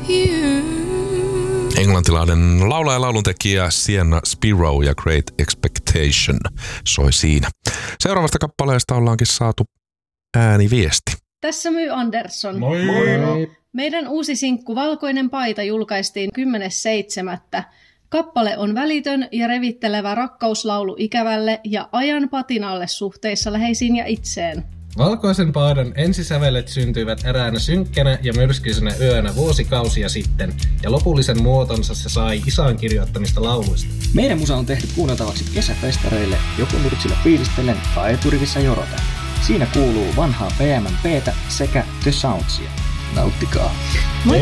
Englantilainen laulaja ja lauluntekijä Sienna Spiro ja Great Expectation soi siinä. Seuraavasta kappaleesta ollaankin saatu ääniviesti. Tässä My Andersson. Moi! Moi. Meidän uusi sinkku Valkoinen paita julkaistiin 10.7. Kappale on välitön ja revittelevä rakkauslaulu ikävälle ja ajan patinalle suhteissa läheisiin ja itseen. Valkoisen paidan ensisävelet syntyivät eräänä synkkänä ja myrskyisenä yönä vuosikausia sitten, ja lopullisen muotonsa se sai isän kirjoittamista lauluista. Meidän musa on tehty kuunneltavaksi kesäfestareille, joko nurtsilla fiilistellen tai eturivissa joroten. Siinä kuuluu vanhaa PMMPtä sekä The Soundsia. Nauttikaa! Moi!